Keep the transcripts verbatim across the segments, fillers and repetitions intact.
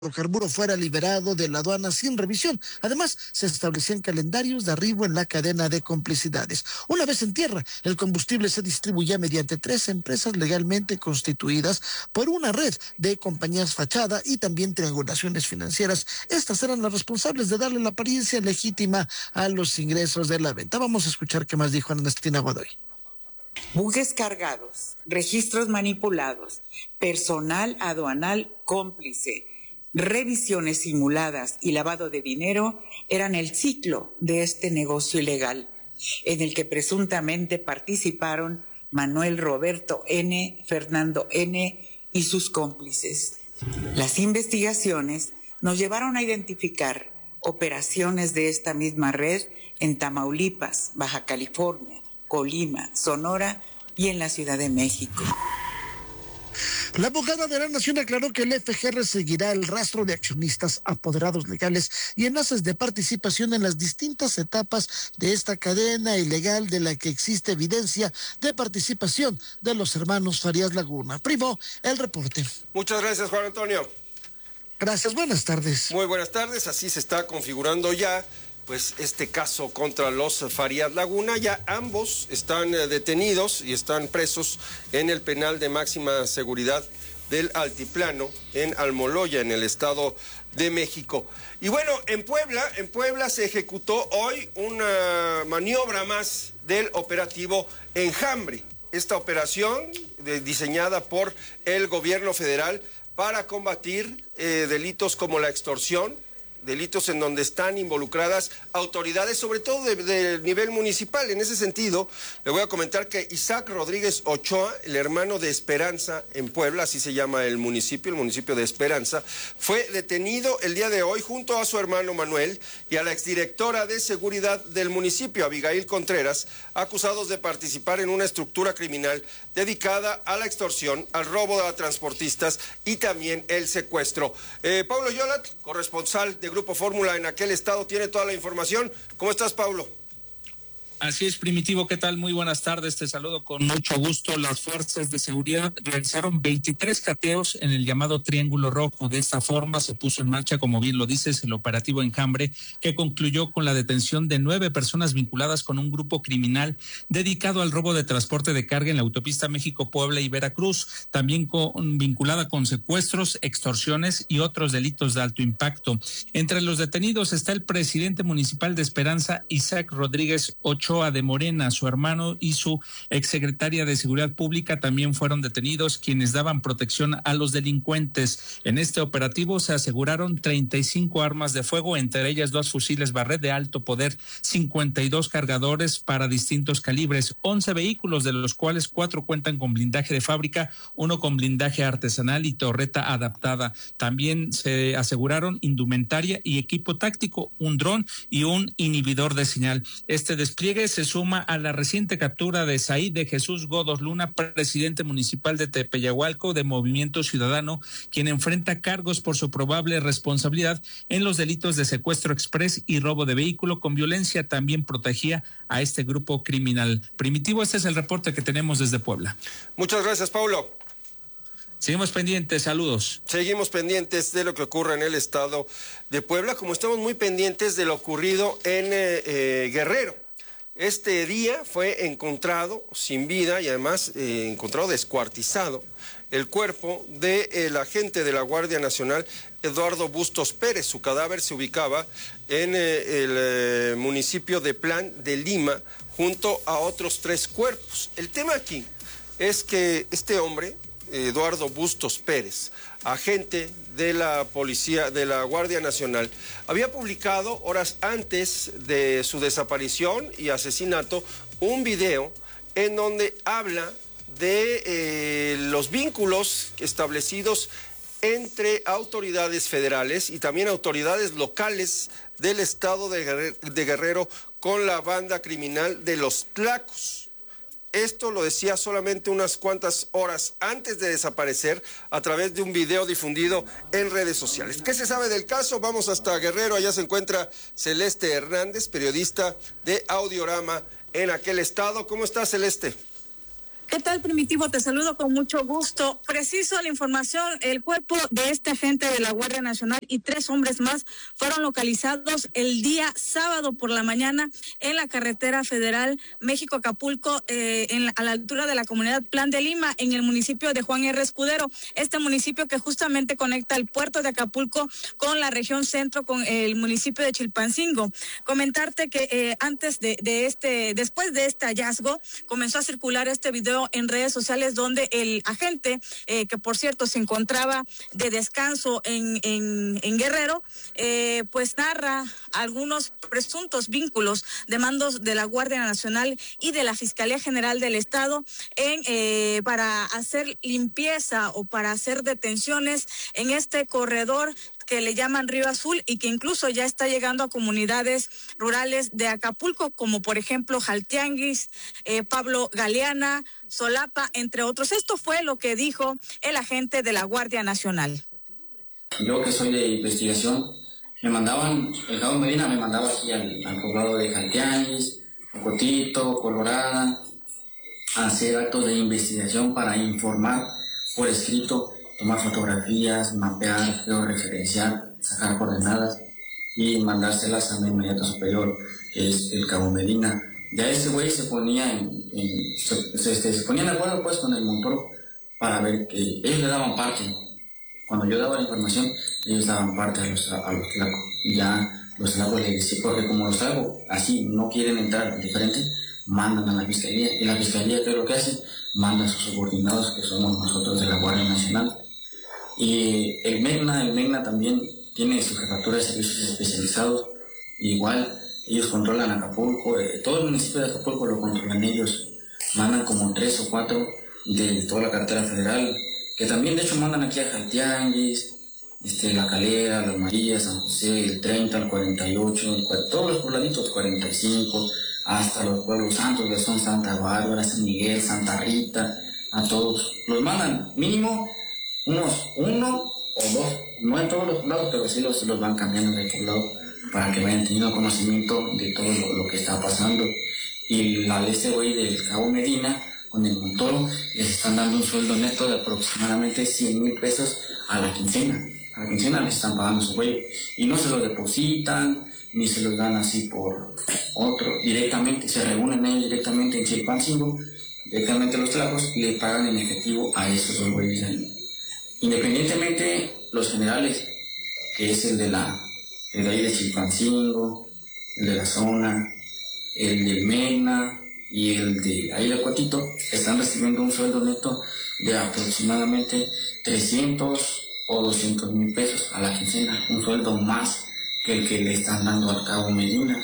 hidrocarburo fuera liberado de la aduana sin revisión. Además, se establecían calendarios de arribo en la cadena de complicidades. Una vez en tierra, el combustible se distribuía mediante tres empresas legalmente constituidas por una red de compañías fachada y también triangulaciones financieras. Estas eran las responsables de darle la apariencia legítima a los ingresos de la venta. Vamos a escuchar qué más dijo Ernestina Godoy. Buques cargados, registros manipulados, personal aduanal cómplice, revisiones simuladas y lavado de dinero eran el ciclo de este negocio ilegal, en el que presuntamente participaron Manuel Roberto N., Fernando N. y sus cómplices. Las investigaciones nos llevaron a identificar operaciones de esta misma red en Tamaulipas, Baja California, Colima, Sonora y en la Ciudad de México. La abogada de la Nación aclaró que el F G R seguirá el rastro de accionistas, apoderados legales y enlaces de participación en las distintas etapas de esta cadena ilegal de la que existe evidencia de participación de los hermanos Farías Laguna. Primo, el reporte. Muchas gracias, Juan Antonio. Gracias, buenas tardes. Muy buenas tardes, así se está configurando ya pues este caso contra los Farías Laguna. Ya ambos están eh, detenidos y están presos en el penal de máxima seguridad del Altiplano en Almoloya, en el Estado de México. Y bueno, en Puebla, en Puebla se ejecutó hoy una maniobra más del operativo Enjambre. Esta operación eh, diseñada por el gobierno federal para combatir eh, delitos como la extorsión, delitos en donde están involucradas autoridades, sobre todo de, de nivel municipal. En ese sentido, le voy a comentar que Isaac Rodríguez Ochoa, el hermano de Esperanza en Puebla, así se llama el municipio, el municipio de Esperanza, fue detenido el día de hoy junto a su hermano Manuel y a la exdirectora de seguridad del municipio, Abigail Contreras, acusados de participar en una estructura criminal dedicada a la extorsión, al robo a transportistas y también el secuestro. Eh, Paulo Yolat, corresponsal de Grupo Fórmula en aquel estado, tiene toda la información. ¿Cómo estás, Paulo? Así es, Primitivo, ¿qué tal? Muy buenas tardes, te saludo con mucho gusto. Las fuerzas de seguridad realizaron veintitrés cateos en el llamado Triángulo Rojo. De esta forma se puso en marcha, como bien lo dices, el operativo Enjambre, que concluyó con la detención de nueve personas vinculadas con un grupo criminal dedicado al robo de transporte de carga en la autopista México-Puebla y Veracruz, también con, vinculada con secuestros, extorsiones y otros delitos de alto impacto. Entre los detenidos está el presidente municipal de Esperanza, Isaac Rodríguez Ochoa de Morena. Su hermano y su exsecretaria de Seguridad Pública también fueron detenidos, quienes daban protección a los delincuentes. En este operativo se aseguraron treinta y cinco armas de fuego, entre ellas dos fusiles Barrett de alto poder, cincuenta y dos cargadores para distintos calibres, once vehículos, de los cuales cuatro cuentan con blindaje de fábrica, uno con blindaje artesanal y torreta adaptada. También se aseguraron indumentaria y equipo táctico, un dron y un inhibidor de señal. Este despliegue se suma a la reciente captura de Said de Jesús Godos Luna, presidente municipal de Tepeyahualco de Movimiento Ciudadano, quien enfrenta cargos por su probable responsabilidad en los delitos de secuestro exprés y robo de vehículo con violencia. También protegía a este grupo criminal. Primitivo, este es el reporte que tenemos desde Puebla. Muchas gracias, Paulo. Seguimos pendientes, saludos. Seguimos pendientes de lo que ocurre en el estado de Puebla, como estamos muy pendientes de lo ocurrido en eh, eh, Guerrero. Este día fue encontrado sin vida y además eh, encontrado descuartizado el cuerpo del agente de la Guardia Nacional, Eduardo Bustos Pérez. Su cadáver se ubicaba en eh, el eh, municipio de Plan de Lima, junto a otros tres cuerpos. El tema aquí es que este hombre, Eduardo Bustos Pérez, agente de la policía, de la Guardia Nacional, había publicado horas antes de su desaparición y asesinato un video en donde habla de eh, los vínculos establecidos entre autoridades federales y también autoridades locales del estado de Guerrero, de Guerrero con la banda criminal de los Tlacos. Esto lo decía solamente unas cuantas horas antes de desaparecer a través de un video difundido en redes sociales. ¿Qué se sabe del caso? Vamos hasta Guerrero. Allá se encuentra Celeste Hernández, periodista de Audiorama en aquel estado. ¿Cómo está, Celeste? ¿Qué tal, Primitivo? Te saludo con mucho gusto. Preciso la información, el cuerpo de este agente de la Guardia Nacional y tres hombres más fueron localizados el día sábado por la mañana en la carretera federal México-Acapulco, eh, en la, a la altura de la comunidad Plan de Lima, en el municipio de Juan R. Escudero. Este municipio que justamente conecta el puerto de Acapulco con la región centro, con el municipio de Chilpancingo. Comentarte que eh, antes de, de este, después de este hallazgo, comenzó a circular este video en redes sociales donde el agente, eh, que por cierto se encontraba de descanso en, en, en Guerrero, eh, pues narra algunos presuntos vínculos de mandos de la Guardia Nacional y de la Fiscalía General del Estado en eh, para hacer limpieza o para hacer detenciones en este corredor que le llaman Río Azul y que incluso ya está llegando a comunidades rurales de Acapulco, como por ejemplo Jaltianguis, eh, Pablo Galeana, Solapa, entre otros. Esto fue lo que dijo el agente de la Guardia Nacional. Yo que soy de investigación, me mandaban, el cabo Medina me mandaba aquí al, al poblado de Jaltianguis, Cocotito, Colorada, a hacer actos de investigación para informar por escrito, tomar fotografías, mapear, georreferenciar, sacar coordenadas y mandárselas a mi inmediato superior, que es el cabo Medina. Ya ese güey se ponía en, en se, se, este, se ponía de acuerdo pues con el Montoro para ver que ellos le daban parte. Cuando yo daba la información, ellos daban parte a los, a los tlacos. Y ya los tlacos les decían, porque como los tlacos así no quieren entrar diferente, mandan a la fiscalía. Y la fiscalía, ¿qué es lo que hace? Manda a sus subordinados, que somos nosotros de la Guardia Nacional. Y el MEGNA, el MEGNA también tiene su jefatura de servicios especializados. Igual, ellos controlan Acapulco, eh, todo el municipio de Acapulco lo controlan ellos. Mandan como tres o cuatro de toda la carretera federal, que también de hecho mandan aquí a Jaltianguis, este, La Calera, Las Marías, San José, el treinta, el cuarenta y ocho, el, todos los pobladitos, cuarenta y cinco, hasta los pueblos santos que son Santa Bárbara, San Miguel, Santa Rita, a todos. Los mandan mínimo unos uno o dos, no en todos los poblados, pero sí los, los van cambiando de poblado para que vayan teniendo conocimiento de todo lo, lo que está pasando. Y la de este güey del cabo Medina, con el Montoro, les están dando un sueldo neto de aproximadamente cien mil pesos a la quincena. A la quincena les están pagando su güey. Y no se lo depositan, ni se los dan así por otro. Directamente, se reúnen ellos directamente en Chilpancingo, directamente los tlacos, y le pagan en efectivo a esos dos güeyes ahí. Independientemente, los generales, que es el de la, el de ahí de Chilpancingo, el de la zona, el del MEGNA y el de ahí de Cuatito, están recibiendo un sueldo neto de aproximadamente trescientos o doscientos mil pesos a la quincena, un sueldo más que el que le están dando al cabo Medina.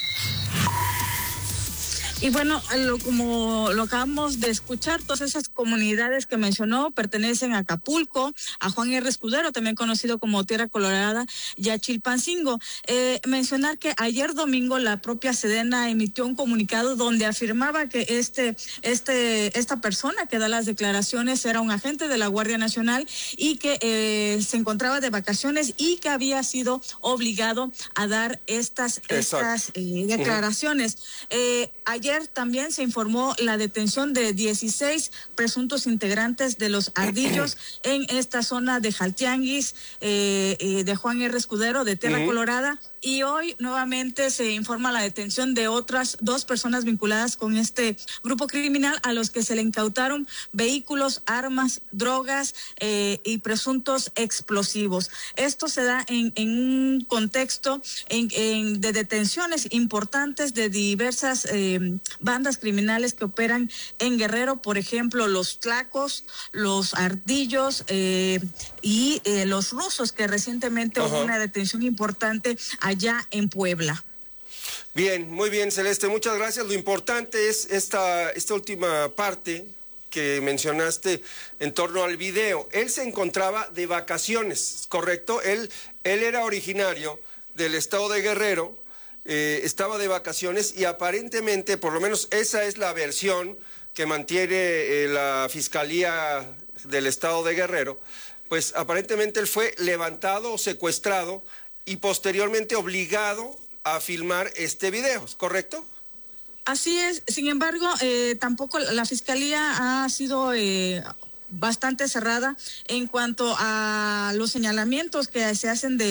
Y bueno, lo, como lo acabamos de escuchar, todas esas comunidades que mencionó pertenecen a Acapulco, a Juan R. Escudero, también conocido como Tierra Colorada, y a Chilpancingo. Eh, mencionar que ayer domingo la propia Sedena emitió un comunicado donde afirmaba que este, este, esta persona que da las declaraciones era un agente de la Guardia Nacional y que eh, se encontraba de vacaciones y que había sido obligado a dar estas, estas eh, declaraciones. Eh, ayer también se informó la detención de dieciséis presuntos integrantes de los Ardillos en esta zona de Jaltianguis, eh, eh, de Juan R. Escudero, de Tierra uh-huh. Colorada. Y hoy nuevamente se informa la detención de otras dos personas vinculadas con este grupo criminal a los que se le incautaron vehículos, armas, drogas eh, y presuntos explosivos. Esto se da en, en un contexto en, en, de detenciones importantes de diversas eh, bandas criminales que operan en Guerrero, por ejemplo, los Tlacos, los Ardillos eh, y eh, los rusos, que recientemente uh-huh. hubo una detención importante allá en Puebla. Bien, muy bien, Celeste, muchas gracias. Lo importante es esta, esta última parte que mencionaste en torno al video. Él se encontraba de vacaciones, ¿correcto? Él, él era originario del estado de Guerrero, eh, estaba de vacaciones y aparentemente, por lo menos esa es la versión que mantiene eh, la Fiscalía del estado de Guerrero, pues aparentemente él fue levantado o secuestrado y posteriormente obligado a filmar este video, ¿correcto? Así es, sin embargo, eh, tampoco la Fiscalía ha sido eh, bastante cerrada en cuanto a los señalamientos que se hacen de